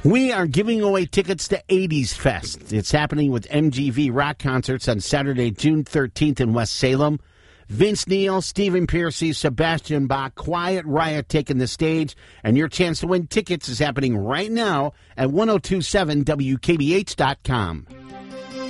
We are giving away tickets to 80s Fest. It's happening with MGV Rock Concerts on Saturday, June 13th in West Salem. Vince Neil, Stephen Pearcy, Sebastian Bach, Quiet Riot taking the stage, and your chance to win tickets is happening right now at 1027WKBH.com.